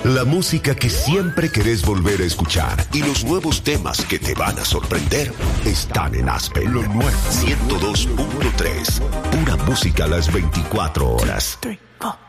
La música que siempre querés volver a escuchar y los nuevos temas que te van a sorprender están en Aspen. Lo nuevo 102.3. Pura música a las 24 horas. 2, 3, 4.